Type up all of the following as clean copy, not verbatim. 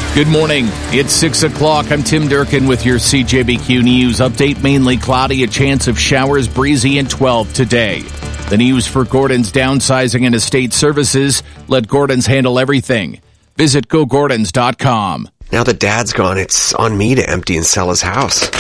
Good morning. It's 6 o'clock. I'm Tim Durkin with your CJBQ News update. Mainly cloudy, a chance of showers, breezy, and 12 today. The news for Gordon's downsizing and estate services. Let Gordon's handle everything. Visit GoGordons.com. Now that Dad's gone, it's on me to empty and sell his house.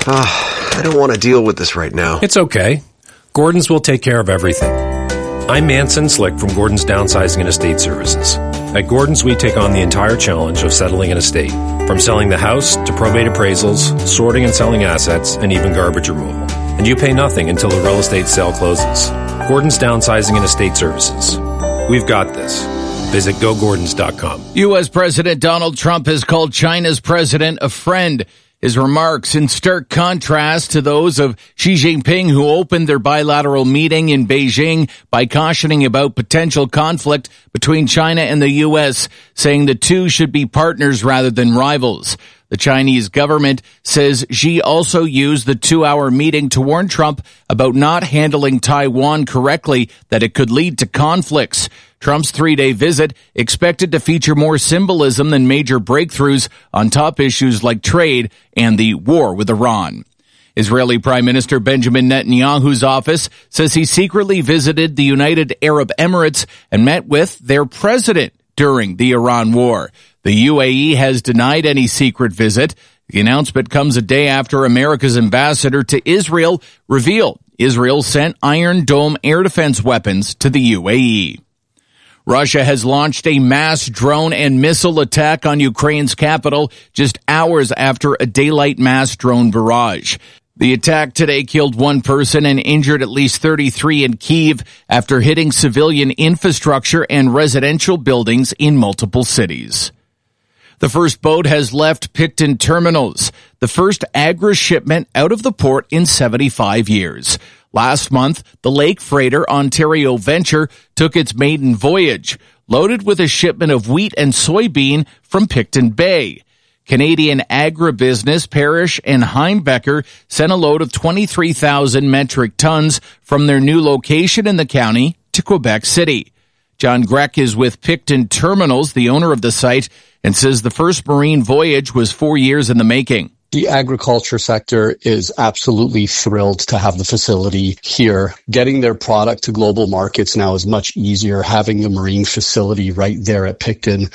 I don't want to deal with this right now. It's okay. Gordon's will take care of everything. I'm Manson Slick from Gordon's Downsizing and Estate Services. At Gordon's, we take on the entire challenge of settling an estate, from selling the house to probate appraisals, sorting and selling assets, and even garbage removal. And you pay nothing until the real estate sale closes. Gordon's Downsizing and Estate Services. We've got this. Visit GoGordons.com. U.S. President Donald Trump has called China's president a friend. His remarks in stark contrast to those of Xi Jinping, who opened their bilateral meeting in Beijing by cautioning about potential conflict between China and the U.S., saying the two should be partners rather than rivals. The Chinese government says Xi also used the 2-hour meeting to warn Trump about not handling Taiwan correctly, that it could lead to conflicts. Trump's 3-day visit expected to feature more symbolism than major breakthroughs on top issues like trade and the war with Iran. Israeli Prime Minister Benjamin Netanyahu's office says he secretly visited the United Arab Emirates and met with their president during the Iran war. The UAE has denied any secret visit. The announcement comes a day after America's ambassador to Israel revealed Israel sent Iron Dome air defense weapons to the UAE. Russia has launched a mass drone and missile attack on Ukraine's capital just hours after a daylight mass drone barrage. The attack today killed one person and injured at least 33 in Kyiv after hitting civilian infrastructure and residential buildings in multiple cities. The first boat has left Picton terminals, the first agri shipment out of the port in 75 years. Last month, the Lake Freighter Ontario Venture took its maiden voyage, loaded with a shipment of wheat and soybean from Picton Bay. Canadian agribusiness Parrish and Heimbecker sent a load of 23,000 metric tons from their new location in the county to Quebec City. John Grech is with Picton Terminals, the owner of the site, and says the first marine voyage was 4 years in the making. The agriculture sector is absolutely thrilled to have the facility here. Getting their product to global markets now is much easier, having the marine facility right there at Picton.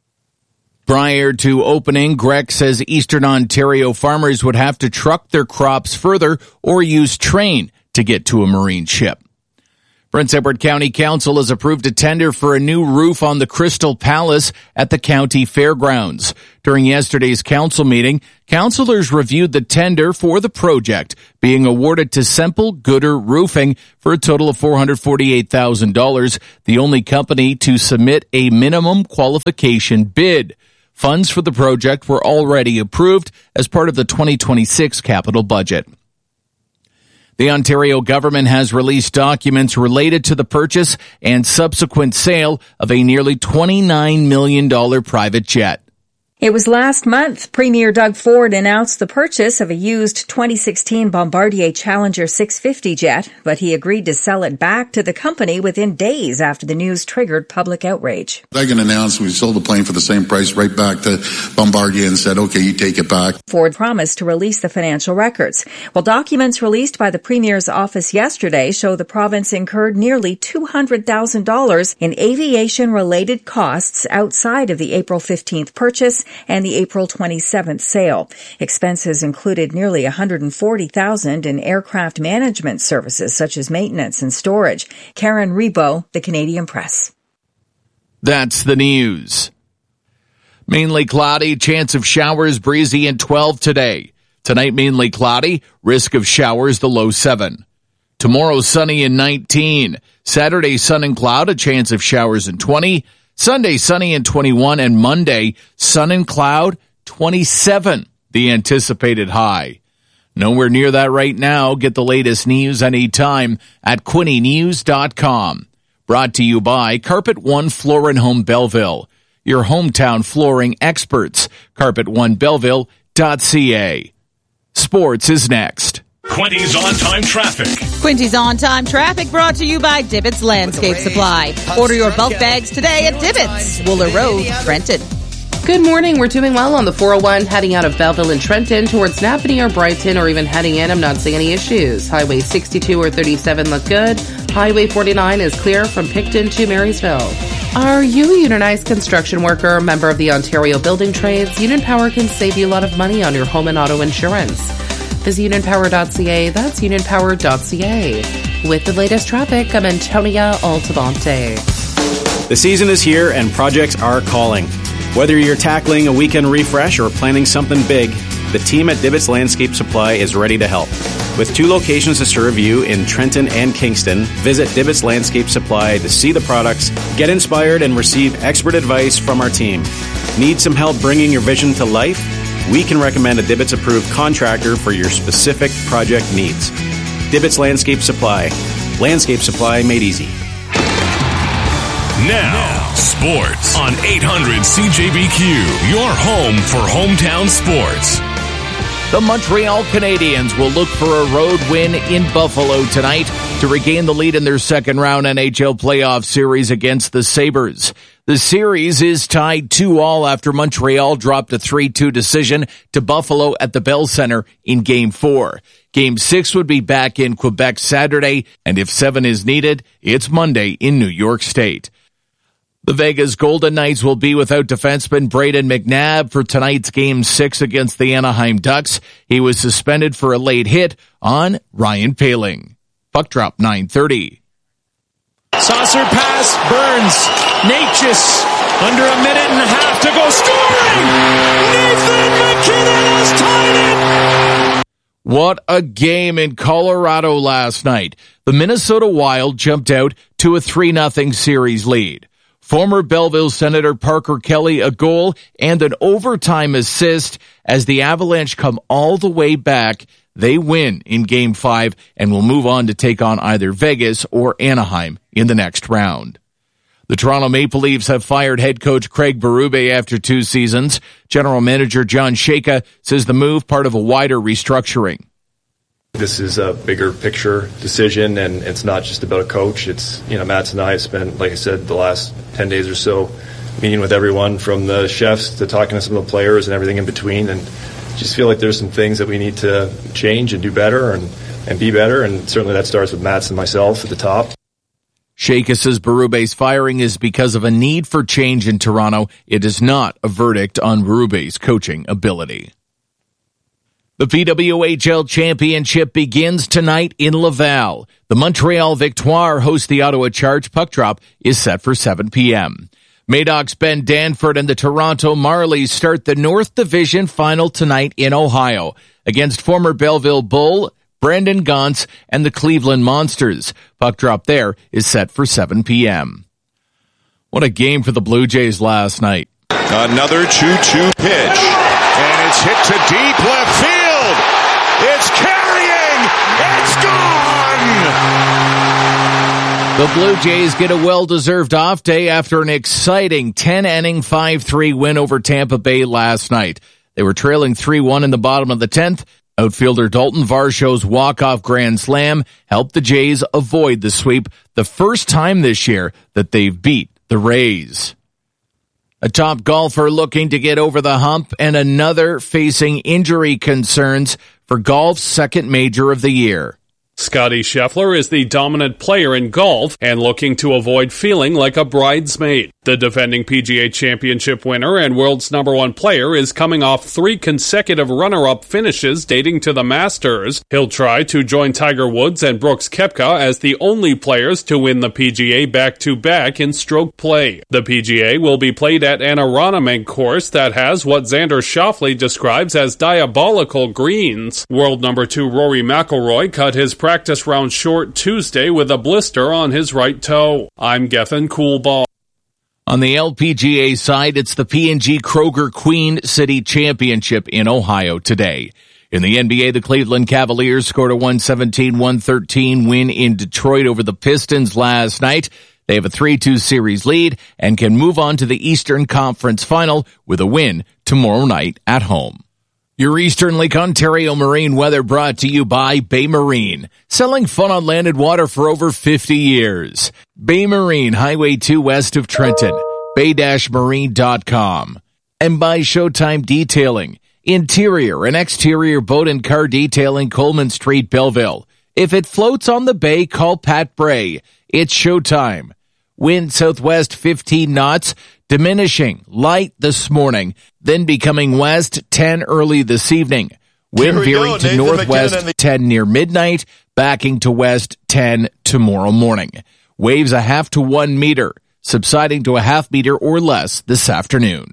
Prior to opening, Grech says Eastern Ontario farmers would have to truck their crops further or use train to get to a marine ship. Prince Edward County Council has approved a tender for a new roof on the Crystal Palace at the county fairgrounds. During yesterday's council meeting, councilors reviewed the tender for the project being awarded to Semple Gooder Roofing for a total of $448,000, the only company to submit a minimum qualification bid. Funds for the project were already approved as part of the 2026 capital budget. The Ontario government has released documents related to the purchase and subsequent sale of a nearly $29 million private jet. It was last month Premier Doug Ford announced the purchase of a used 2016 Bombardier Challenger 650 jet, but he agreed to sell it back to the company within days after the news triggered public outrage. Doug announced we sold the plane for the same price right back to Bombardier and said, okay, you take it back. Ford promised to release the financial records. Well, documents released by the Premier's office yesterday show the province incurred nearly $200,000 in aviation-related costs outside of the April 15th purchase and the April 27th sale. Expenses included nearly $140,000 in aircraft management services such as maintenance and storage. Karen Rebo, The Canadian Press. That's the news. Mainly cloudy, chance of showers, breezy, and 12 today. Tonight, mainly cloudy, risk of showers, the low 7. Tomorrow, sunny and 19. Saturday, sun and cloud, a chance of showers and 20. Sunday, sunny and 21, and Monday, sun and cloud, 27, the anticipated high. Nowhere near that right now. Get the latest news anytime at QuinnyNews.com. Brought to you by Carpet One Floor and Home Belleville, your hometown flooring experts. CarpetOneBelleville.ca. Sports is next. Quinty's on-time traffic. Quinty's on-time traffic brought to you by Divots Landscape Supply. Order your bulk bags today at Divots, Wooler Road, Trenton. Good morning. We're doing well on the 401, heading out of Belleville and Trenton towards Napanee or Brighton, or even heading in. I'm not seeing any issues. Highway 62 or 37 look good. Highway 49 is clear from Picton to Marysville. Are you a unionized construction worker, member of the Ontario Building Trades? Union Power can save you a lot of money on your home and auto insurance. Visit unionpower.ca. That's unionpower.ca. With the latest traffic, I'm Antonia Altamonte. The season is here and projects are calling. Whether you're tackling a weekend refresh or planning something big, the team at Dibbits Landscape Supply is ready to help. With 2 locations to serve you in Trenton and Kingston, visit Dibbits Landscape Supply to see the products, get inspired, and receive expert advice from our team. Need some help bringing your vision to life? We can recommend a Dibbits-approved contractor for your specific project needs. Dibbits Landscape Supply. Landscape supply made easy. Now, sports on 800 CJBQ, your home for hometown sports. The Montreal Canadiens will look for a road win in Buffalo tonight to regain the lead in their second-round NHL playoff series against the Sabres. The series is tied 2-2 after Montreal dropped a 3-2 decision to Buffalo at the Bell Center in Game 4. Game 6 would be back in Quebec Saturday, and if 7 is needed, it's Monday in New York State. The Vegas Golden Knights will be without defenseman Brayden McNabb for tonight's Game 6 against the Anaheim Ducks. He was suspended for a late hit on Ryan Poehling. Puck drop 9:30. Saucer pass, Burns, Natchez, under a minute and a half to go, scoring! Nathan McKinnon has tied it! What a game in Colorado last night. The Minnesota Wild jumped out to a 3-0 series lead. Former Belleville Senator Parker Kelly a goal and an overtime assist as the Avalanche come all the way back. They win in Game 5 and will move on to take on either Vegas or Anaheim in the next round. The Toronto Maple Leafs have fired head coach Craig Berube after 2 seasons. General Manager John Shaka says the move part of a wider restructuring. This is a bigger picture decision, and it's not just about a coach. It's, Matt and I have spent, like I said, the last 10 days or so meeting with everyone from the chefs to talking to some of the players and everything in between, and just feel like there's some things that we need to change and do better and be better, and certainly that starts with Matt and myself at the top. Shaka says Berube's firing is because of a need for change in Toronto. It is not a verdict on Berube's coaching ability. The PWHL Championship begins tonight in Laval. The Montreal Victoire host the Ottawa Charge. Puck drop is set for 7 p.m. Madoc's Ben Danford and the Toronto Marlies start the North Division final tonight in Ohio against former Belleville Bull, Brandon Gauntz, and the Cleveland Monsters. Puck drop there is set for 7 p.m. What a game for the Blue Jays last night. Another 2-2 pitch, and it's hit to deep left field. It's carrying. It's gone. The Blue Jays get a well-deserved off day after an exciting 10-inning 5-3 win over Tampa Bay last night. They were trailing 3-1 in the bottom of the 10th. Outfielder Dalton Varsho's walk-off grand slam helped the Jays avoid the sweep, the first time this year that they've beat the Rays. A top golfer looking to get over the hump and another facing injury concerns for golf's second major of the year. Scottie Scheffler is the dominant player in golf and looking to avoid feeling like a bridesmaid. The defending PGA Championship winner and world's #1 player is coming off 3 consecutive runner-up finishes dating to the Masters. He'll try to join Tiger Woods and Brooks Koepka as the only players to win the PGA back-to-back in stroke play. The PGA will be played at an Aronimink course that has what Xander Schauffele describes as diabolical greens. World #2 Rory McIlroy cut his practice round short Tuesday with a blister on his right toe. I'm Gethin Coolball. On the LPGA side, it's the P&G Kroger Queen City Championship in Ohio today. In the NBA, the Cleveland Cavaliers scored a 117-113 win in Detroit over the Pistons last night. They have a 3-2 series lead and can move on to the Eastern Conference Final with a win tomorrow night at home. Your Eastern Lake Ontario marine weather brought to you by Bay Marine, selling fun on land and water for over 50 years. Bay Marine, Highway 2 west of Trenton, bay-marine.com. And by Showtime Detailing, interior and exterior boat and car detailing, Coleman Street, Belleville. If it floats on the bay, call Pat Bray. It's Showtime. Wind southwest 15 knots, diminishing light this morning, then becoming west 10 early this evening. Wind veering to northwest 10 near midnight, backing to west 10 tomorrow morning. Waves 0.5 to 1 meter, subsiding to 0.5 meter or less this afternoon.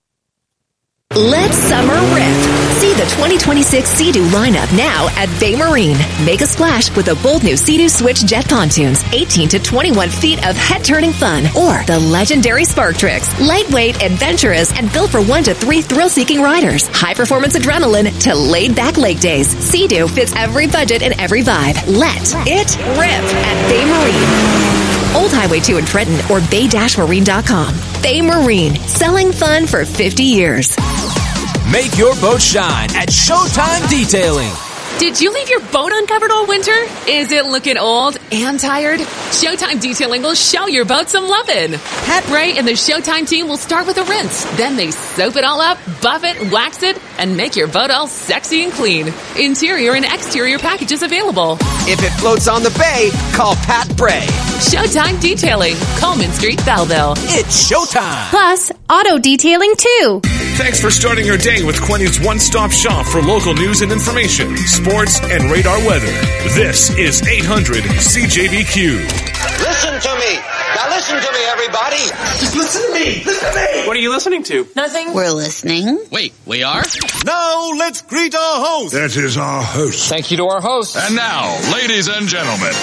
Let summer rip. See the 2026 Sea-Doo lineup now at Bay Marine. Make a splash with the bold new Sea-Doo Switch Jet Pontoons, 18 to 21 feet of head-turning fun. Or the legendary Spark Tricks, lightweight, adventurous, and built for 1 to 3 thrill-seeking riders. High-performance adrenaline to laid-back lake days. Sea-Doo fits every budget and every vibe. Let it rip at Bay Marine. Old Highway 2 in Trenton or bay-marine.com. Bay Marine, selling fun for 50 years. Make your boat shine at Showtime Detailing. Did you leave your boat uncovered all winter? Is it looking old and tired? Showtime Detailing will show your boat some lovin'. Pat Bray and the Showtime team will start with a rinse. Then they soap it all up, buff it, wax it, and make your boat all sexy and clean. Interior and exterior packages available. If it floats on the bay, call Pat Bray. Showtime Detailing, Coleman Street, Belleville. It's showtime. Plus, auto detailing too. Thanks for starting your day with Quinny's one-stop shop for local news and information, sports, and radar weather. This is 800 CJBQ. Listen to me. Now listen to me, everybody. Just listen to me. Listen to me. What are you listening to? Nothing. We're listening. Wait, we are? Now let's greet our host. That is our host. Thank you to our host. And now, ladies and gentlemen,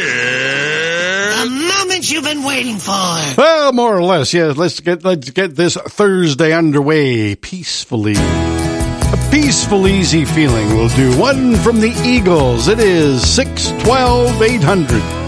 here's the moment you've been waiting for. Well, more or less, yeah. Let's get this Thursday underway peacefully. A peaceful, easy feeling will do. One from the Eagles. It is 612-800.